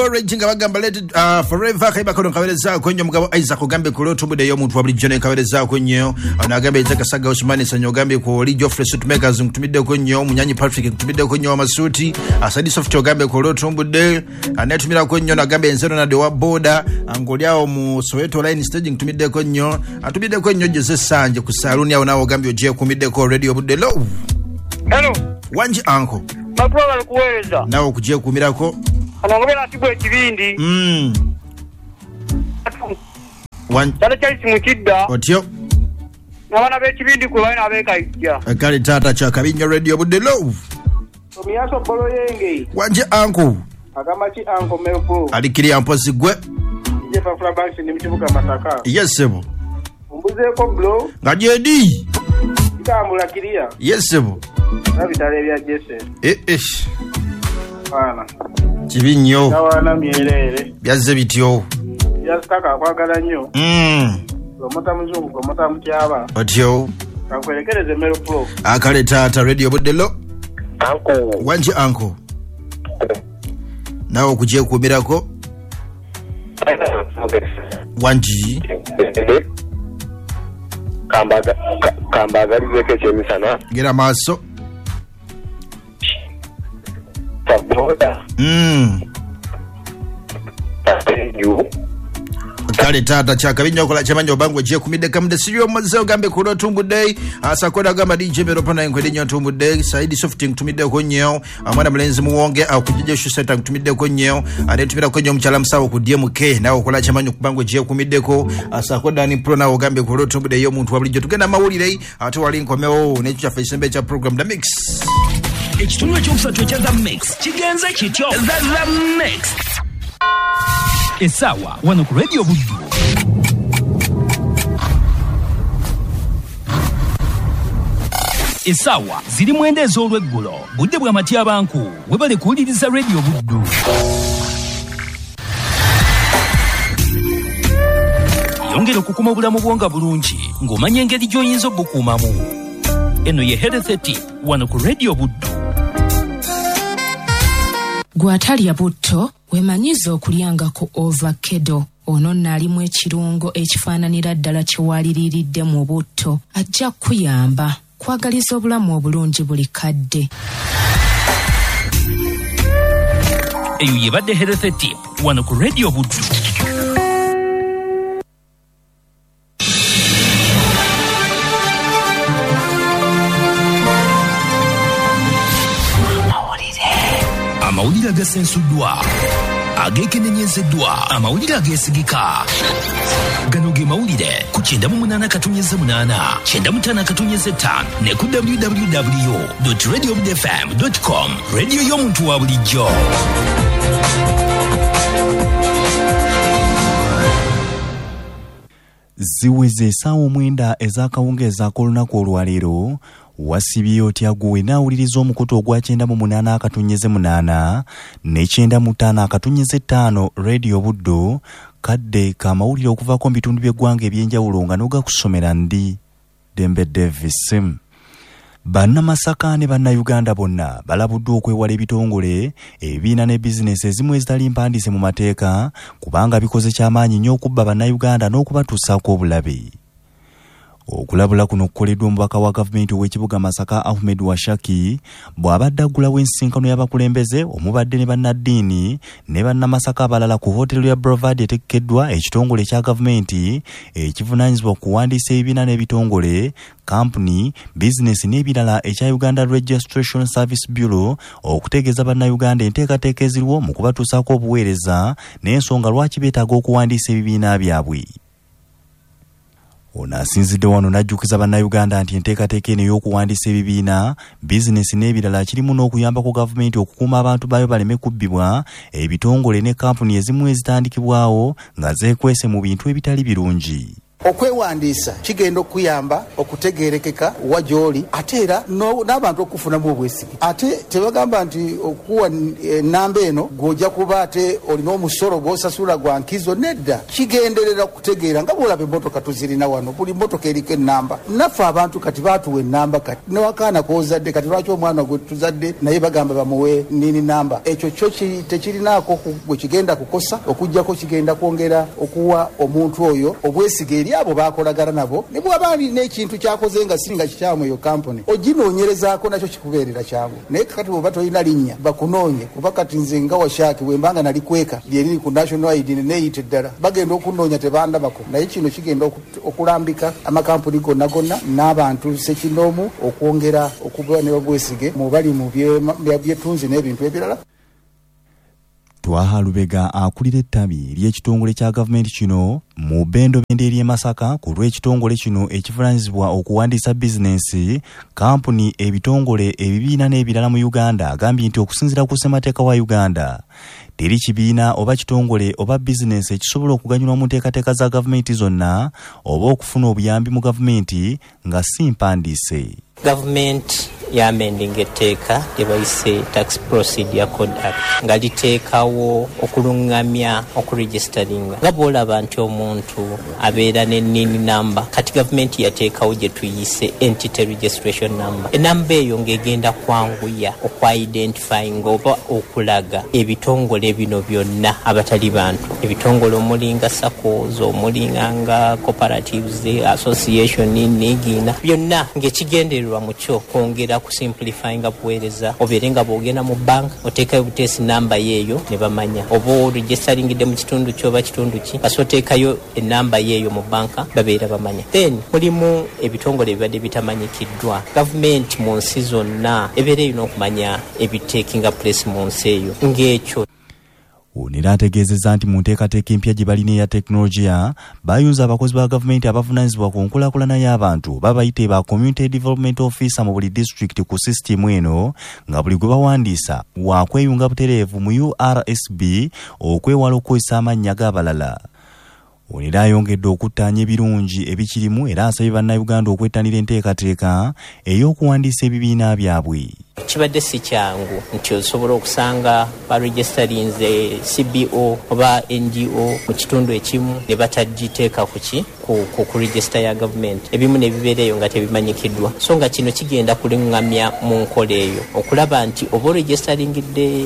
Raging abagamba let forever kaiba kono kabereza kwenye mugabo Isaac ogambe ku lotumbude yo muntu wabuli jone kabereza kwenye anagambe itaka saga Osmani sanyo gambe ku League of Suit Makers mtumide kwenye munyanyi Patrick mtumide kwenye wa masuti asadi soft ogambe ku lotumbude anatumira kwenye na gambe enzero na dewa boda angoliao mu Soweto line staging mtumide kwenye atumide kwenye Jose Sanje ku saluni yao nao gambe oje kumide ko radio budelo. Hello wanji anko mapro alikuweza nao kuje kumirako anangobera atibwe kibindi Tata chaisi mukidda otyo nabana be kibindi ku bana abeka ijja akali tata cha Kabinya radio budelo omiyaso bolo yenge wanje anko agamachi anko melpo alikiri amposi gwe je fa flabanks ni mchibuka Masaka yes sebo umbuze ko blo ngajedi ikamula kiria yes sebo nabitale bya Jesse bana Kibinyo nawana myerere byaze bityo byasitaka kwagala nnyo omota muzungu omota mutyaba otyo akwerekereze Mero Pro akale tata radio budelo anko wanje anko nawo kuje kumirako wanji kambaga rizeke chemisana gira maso taboda kale tata cha Kabinya kola chamanyo bangwe je kumideka mde siyo mazeo gambe kulo tumbu day asa kwenda gamba DJ Mero pana nkwede nyo tumbu day saidi softing tumide konyeo amana mlenzi muwonge au kujije shuseta tumide konyeo anetumira konyeo mchala msawo ku DMK nao kola chamanyo kubangwe je kumideko asa kwenda ni pro nao gambe kulo tumbu day yo muntu wabuli tugenda mawulire atu walinko meo necho cha Faisal cha program the mix ekitundu ekyokusatu ekya The Mix kigenze kityo The Mix esawa wano ku radio buddu esawa ziri mwende ez'olweggulo budde bwa matyabanku webale kuwuliriza radio buddu yongera okukuma obulamu bwonga bulungi ng'omanya engeri gy'oyinza obukuumamu eno ye Health Tip wano ku radio buddu. Gwatalya butto wemanyiza okulyangako ovacado ono nalimu ekirungo ekifaananira ddala kyewaliriridde mu butto ajja kuyamba kwagaliza obulamu obulungi buli kadde. Eyo yebadde Health Tip wano ku radio buddu. Amawulire agasensuddwa agekenenyezeddwa amawulire agesigika gano ge mawulire ku 98.8 95 ne ku www.radiobudfm.com radio y'omuntu wa bulijjo. ziweze essaawa 9 ez'akawungeeza ak'olunaku olwaleero wasibye otya gwe naawuliriza omukutu ogwa 98.8 ne 95.5 radio buddo kadde kamawulire okuvako mu bitundu by'eggwanga eby'enjawulo nga n'ogakusomera ndi Dembe Davis. Bannamasaka ne bannayuganda bonna balabuddwa okwewala ebitongole ebibiina ne bizinesi ezimu ezitali mpandiise mu mateeka kubanga bikoze ky'amaanyi nnyo okubba bannayuganda n'okubatuusaako obulabe. Okulabula kuno kukoleddwa omubaka wa gavumenti ow'ekibuga Masaka Ahmed Washaki bw'abadde aggulawo ensinkano y'abakulembeze omubadde ne bannaddiini ne bannamasaka abalala ku hotelu ya Brevard etegekeddwa ekitongole kya gavumenti ekivunaanyizibwa kuwandiisa ebibiina n'ebitongole kampuni bizinesi n'ebirala ekya Uganda Registration Service Bureau okutegeeza bannayuganda enteekateeka eziriwo mu kubatuusaako obuweereza n'ensonga lwaki beetaaga okuwandiisa ebibiina byabwe. Ono asinzidde wano n'ajjukiza bannayuganda nti enteekateeka eno y'okuwandiisa ebibiina bizinesi n'ebirala kirimu n'okuyambako gavumenti okukuuma abantu baayo baleme kubbibwa ebitongole ne kampuni ezimu ezitandikibwawo nga zeekwese mu bintu ebitali birungi. okwewandiisa kigenda okuyamba okutegeerekeka wajoli ate era n'abantu okufunamu obwesige ate tebagamba nti okuwa enamba eno gw'ojja kuba ate olina omusolo gw'osasula gwa nkizo nedda kigenderera okutegeera nga bwolaba emmotoka tuzirina wano buli mmotoka eriko enamba naffe abantu kati baatuwa enamba kati newakaana kozadde kati lwaki omwana gwe tuzadde naye bagamba bamuwe nini namba ekyo kyo tekirinaako gwe kigenda kukosa okujjako kigenda kwongera okuwa omuntu oyo obwesige eri abo bakolagana nabo ne bw'aba alina ekintu kyakoze nga singa kikyamu eyo kampuni oginoonyerezaako nakyo kikubeerera kyangu naye kati bw'oba tolina linnya bakunoonye kuba kati nze nga washaaki bwe mbanga nali kweka lyeriri ku national id neeyita eddala bagenda okunoonya tebandabako naye kino kigenda okulambika amakampuni gonna n'abantu sekinoomu okwongera okuba ne babwesige mu bali mu byetunzi n'ebintu ebirala. Twaha Lubega akulira ettabi ly'ekitongole kya gavumenti kino mu Bendobende eri e Masaka ku lw'ekitongole kino ekivunaanyizibwa okuwandiisa bizinensi kampuni ebitongole ebibiina n'ebirala mu Uganda agambye nti okusinziira ku ssemateeka wa Uganda teri kibiina oba kitongole oba bizinensi ekisobola okuganyulwa mu nteekateeka za gavumenti zonna oba okufuna obuyambi mu gavumenti nga si mpandiise. Gavumenti yamendinga etteeka lye bayise Tax Procedure Code Act nga liteekawo okulungamya okuregisteringa nga bw'olaba nti omuntu abeera n'ennini namba kati gavumenti yateekawo gye tuyise entity registration number enamba eyo ng'egenda kwanguya okwa-identifying oba okulaga ebitongole bino byonna abatali bantu ebitongole omulinga SACCOs omulinga nga cooperatives association negiina byonna ng'ekigendererwa mu kyo kwongera kusimplifying buweereza obeere nga bw'ogenda mu bank oteekayo buteesi namba yeeyo ne bamanya oba oregisteringidde mu kitundu kyoba kitundu ki basi oteekayo enamba yeeyo mu banka babeera bamanya. Then mulimu ebitongole ebibadde bitamanyikiddwa gavumenti mu nsi zonna ebeera erina okumanya ebiteekinga place mu nsi eyo ng'ekyo. Onera ategeezezza nti mu nteekateeka empya gye balina eya tekinologiya bayunza abakozi ba gavumenti abavunaanyizibwa ku nkulaakulana y'abantu babayite ba community development officer mu buli disitulikiti ku sisitimu eno nga buli gwe bawandiisa waakweyunga butereevu mu URSB okwewala okukozesa amannya g'abalala. Onera ayongedde okuttaanya ebirungi ebikirimu era asabye bannayuganda okwettanira enteekateeka ey'okuwandiisa ebibiina byabwe. Kibadde si kyangu nti osobola okusanga baregisterinze CBO oba NGO mu kitundu ekimu ne batagiteeka ku register ya gavumenti ebimu ne bibeereyo nga tebimanyikiddwa so nga kino kigenda kulingamya mu nkola eyo okulaba nti oba oregisteringidde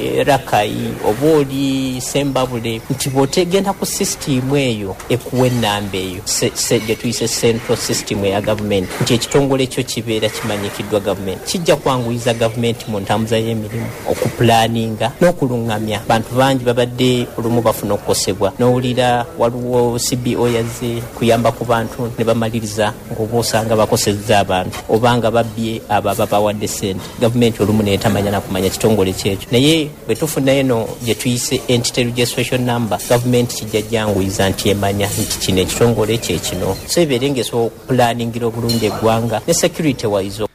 Rakai oba oli Sembabule nti bw'otegenda ku sisitimu eyo ekuwa ennamba eyo gye tuyise central system eya gavumenti nti ekitongole ekyo kibeera kimanyikiddwa gavumenti kijja kwanguyiza gavumenti mu ntambuza y'emirimu okupulaninga n'okulungamya bantu bangi babadde olumu bafuna okukosebwa n'owulira waliwo CBO yazze kuyamba ku bantu ne bamaliriza ng'oba osanga bakosezza abantu obanga babbye abo bawadde ssente gavumenti olumu neetamanya nakumanya kitongole kyekyo naye bwe tufuna eno gye tuyise entity registration number gavumenti kijja janguyiza nti emanya nti kino ekitongole kyekino so ebeere ng'esobola okupulaningira obulungi eggwanga ne security wise.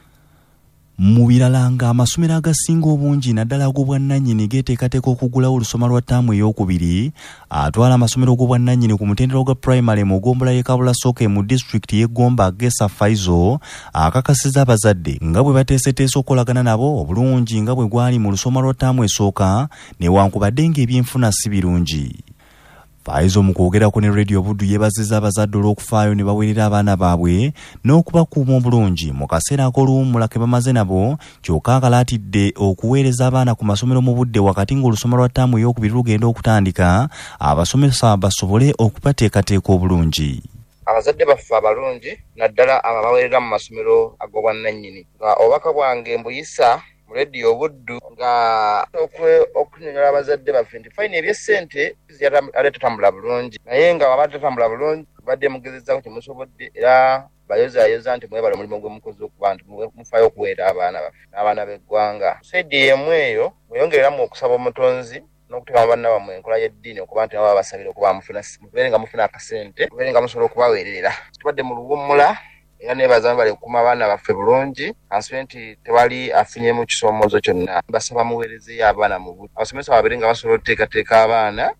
Mu birala nga amasomero agasinga obungi naddala ag'obwannannyini geeteekateeka okugulawo olusoma lwa ttaamu ey'okubiri atwala amasomero g'obwannannyini ku mutendera gwa primary mu ggombolola y'e Kabulasoke mu disitulikiti y'e Gomba Gesa Faizo akakasizza abazadde nga bwe bateeseteese okukolagana nabo obulungi nga bwe gwali mu lusoma lwa ttaamu esooka newankubadde ng'ebyenfuna si birungi. Faizo mu kwogerako ne Radio Buddu yeebazizza abazadde olw'okufaayo ne baweerera abaana baabwe n'okubakuuma obulungi mu kaseera ak'oluwummula ke bamaze nabo kyokka akalaatidde okuweereza abaana ku masomero mu budde wakati ng'olusoma lwa ttaamu ey'okubiri lugenda okutandika abasomesa basobole okubateekateeka obulungi. Abazadde baffe abalungi naddala abo abaweerera mu masomero ag'obwannannyini nga obubaka bwange mbuyisa mu Radio Buddu nga okunyonyola abazadde baffe nti fayini eby'essente ate tatambula bulungi naye nga waba tatambula bulungi badde mugezezzaako kyemusobodde era bayozaayoza nti mwebale omulimu gwe mukozi okuba nti mufaayo okuweera abaana baffe n'abaana b'eggwanga. Saidi emu eyo mweyongereramu okusaba omutonzi n'okuteekamu banna bammwe enkola y'eddiini okuba nti nabo babasabire okuba mubeere nga mufuna akasente mubeere nga musobola okubaweerera. Tubadde mu luwummula era nebaza bali okuuma abaana baffe bulungi answe nti tewali afinyemu kisoomoozo kyonna basaba muweerezeyo abaana mu budde abasomesa babeere nga basobola okuteekateeka abaana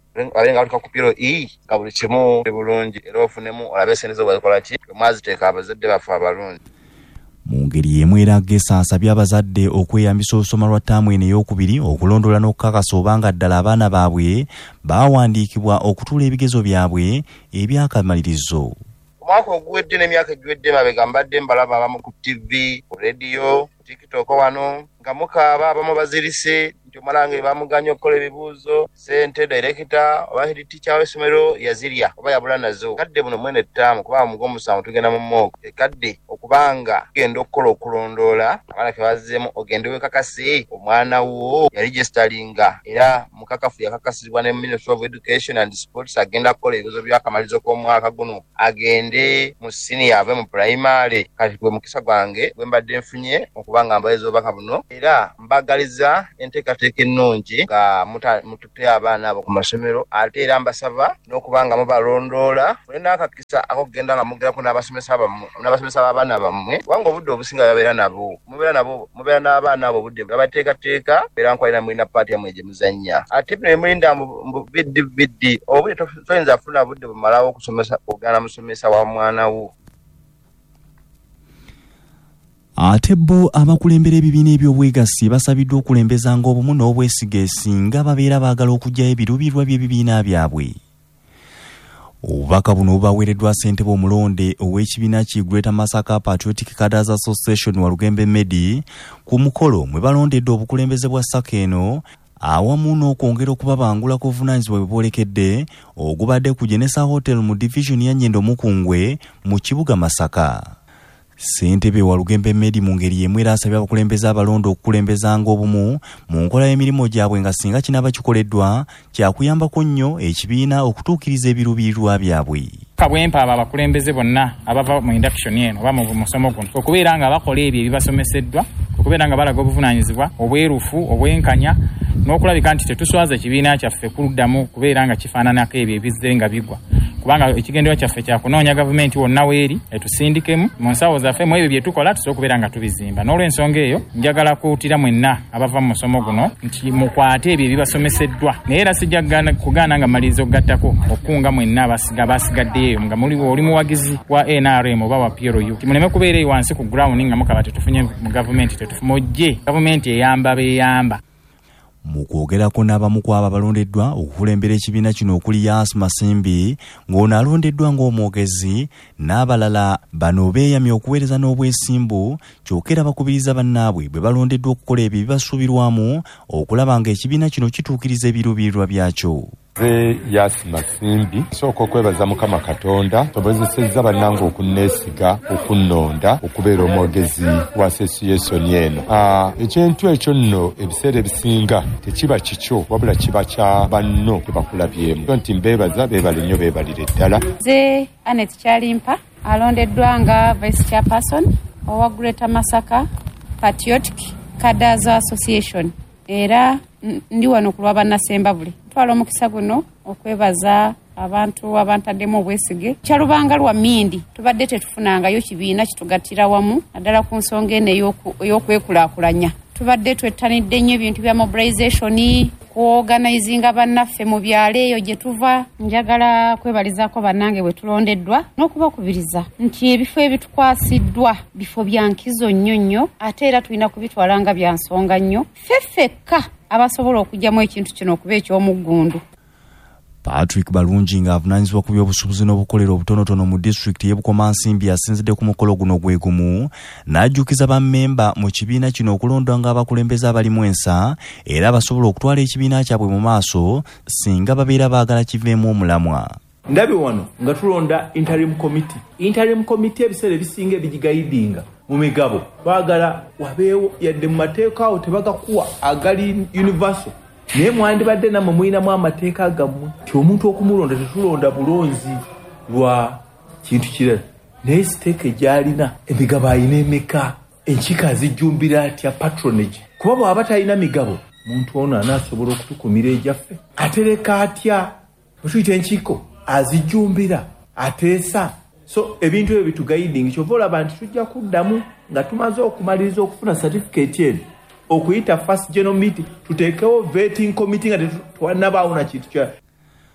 abenga alika ku piro nga buli kimu bulungi era ofunemu olabe sente zo bakola ki mwaziteeka abazadde bafe abalungi. Mu ngeri y'emu era Gesa asabye abazadde okweyambisa olusoma lwa ttaamu eno ey'okubiri okulondoola n'okukakasa obanga ddala abaana baabwe baawandiikibwa okutuula ebigezo byabwe ebyakamalirizo. Omwaka oguwedde n'emyaka egiwedde mabega mbadde mbalaba abamu ku TV, ku rediyo, ku TikTok wano nga mukaaba abamu bazirise nti omulange bamuganya okukola ebibuuzo ssente director oba head teacher w'essomero yazirya oba yabula nazo. Kadde buno mwene ttaamu kuba mu gw'omusanvu tugenda mu mmooko ekadde okubanga genda okukola okulondoola abaana ke bazzeemu ogende wekakase omwana wo yaregisteringa era mukakafu yakakasibwa ne Ministry of Education and Sports agenda kukola ebigezo by'akamalizo k'omwaka guno agende mu senior ave mu primary. Kati gwe mukisa gwange gwe mbadde nfunye okubanga mbayiza obubaka buno era mbagaliza enteekateeka ennungi nga mututte abaana abo ku masomero ate era mbasaba n'okubanga mubalondoola mulina akakisa akokugenda nga mugerako n'abasomesa b'abaana bammwe kubanga obudde obusinga babeera nabo mubeera n'abaana abo obudde babateekateeka era nkwalira mulina paati yammwe gye muzannya ate bino mulinda mu viddi obudde toyinza kufuna budde bumalawo okusomesa ogana musomesa wa mwana wo. Ate bo abakulembera ebibiina eby'obwegassi basabiddwa okulembezanga obumu n'obwesige singa babeera baagala okuggyayo ebiruubirirwa by'ebibiina byabwe. Obubaka buno bubaweereddwa ssentebe omulonde ow'ekibiina ki Greater Masaka Patriotic Cadres Association Walugembe Medi ku mukolo mwe balondedde obukulembeze bwa ssaka eno awamu n'okwongera okubabangula ku buvunaanyizibwa bwe bwolekedde ogubadde ku Genesa Hotel mu division ya Nyendo Mukungwe mu kibuga Masaka. Ssentebe Walugembe Medi mu ngeri y'emu era asabye abakulembeze abalonde okukulembezanga obumu mu nkola y'emirimu gyabwe nga singa kinaaba kikoleddwa kyakuyambako nnyo ekibiina okutuukiriza ebiruubirirwa byabwe. Kabwempa abo abakulembeze bonna abava mu induction eno oba mu musomo guno okubeera nga bakola ebyo ebibasomeseddwa okubeera nga balaga obuvunaanyizibwa obwerufu obwenkanya n'okulabika nti tetuswaza ekibiina kyaffe kuluddamu kubeera nga kifaananako ebyo ebizze nga bigwa kubanga ekigendererwa kyaffe kyakunoonya gavumenti wonna weeri etusindikemu mu nsawo zaffe mu ebyo bye tukola tusobola okubeera nga tubizimba. N'olw'ensonga eyo njagala kuwutira mwenna abava mu musomo guno nti mukwate ebyo ebibasomeseddwa naye era sijja kugaana nga maliriza okugattako okukunga mwenna abasigaddeyo nga oli muwagizi wa NRM oba wa PRU muleme kubeera eyo wansi ku ground nga mukaba tetufunye mu gavumenti tetufumojje gavumenti eyamba beeyamba. Mu kwogerako n'abamu ku abo abalondeddwa okukulembera ekibiina kino okuli Yas Masimbi ng'ono alondeddwa ng'omwogezi n'abalala bano beeyamye okuweereza n'obwesimbu kyokera bakubiriza bannaabwe bwe balondeddwa okukola ebyo ebibasuubirwamu okulaba nga ekibiina kino kituukiriza ebiruubirirwa byakyo. Yas Masimbi sooka okwebaza Mukama Katonda sobozesezza bannange okunneesiga okunnonda okubeera omwogezi wa association eno. Ekintu ekyo nno ebiseera ebisinga tekiba kikyo wabula kiba kya banno tebakulabyemu nti mbeebaza beebale nnyo beebalire ddala. Nze Anet Kyalimpa alondeddwa nga vice chairperson owa Greater Masaka Patriotic Cadres Association era ndi wano ku lwa bannasemba buli twala omukisa guno okwebaza abantu abantaddemu obwesige kyalubanga lwa Mindi tubadde tetufunangayo kibiina kitugattira wamu naddala ku nsonga eno ey'okwekulaakulanya. Tubadde twettanidde nnyo ebintu bya mobilization kuorganizinga bannaffe mu byalo eyo gye tuva. Njagala kwebalizaako bannange bwe tulondeddwa n'okubakubiriza nti ebifo ebitukwasiddwa bifo bya nkizo nnyo nnyo ate era tulina kubitwala nga bya nsonga nnyo ffeffekka abasobola okugyamu ekintu kino okuba eky'omuggundu. Patrick Balungi ng'avunaanyizibwa ku by'obusuubuzi n'obukolera obutonotono mu disitulikiti y'Ebukomansimbi asinzidde ku mukolo guno gwe gumu n'ajjukiza bammemba mu kibiina kino okulondwa ng'abakulembeze abalimu ensa era basobola okutwala ekibiina kyabwe mu maaso singa babeera baagala kiveemu omulamwa. Ndabe wano nga tulonda interim committee ebiseera ebisinga ebigigayidinga mu migabo baagala wabeewo yadde mu mateeka awo tebagakuwa agali universal naye mwandibadde nammwe mulinamu amateeka gammwe ti omuntu okumulonda tetulonda bulonzi lwa kintu kirala naye siteeka egyalina emigabo ayina emeka enkiiko azijjumbira atya patronage kuba bw'aba talina migabo muntu ono anaasobola okutukumira egyaffe atereka atya bwetuyita enkiiko azijjumbira ateesa so ebintu ebyo bitugayidingi kyova olaba nti tujja kuddamu nga tumaze okumaliriza okufuna certificate eno okuyita first general meeting tuteekewo vetting committee nga tewanabaawo na kintu kya.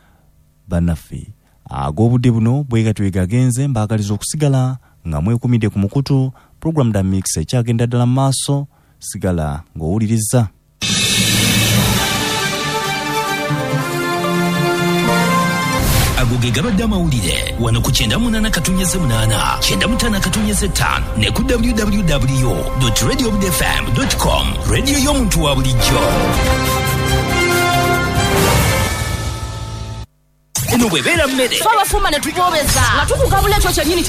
bannaffe ag'obudde buno bwegatwe gagenze mbaagaliza okusigala nga mwekumidde ku mukutu program da mix ekyagenda ddala mu maaso sigala ng'owuliriza. ago ge gabadde amawulire wano ku 98.8 95 ne ku www.radiobudfm.com radio y'omuntu wa bulijjo. eno bwebeera mmere twabafuma ne tubobeza nga tukugabula ekyo kyennyini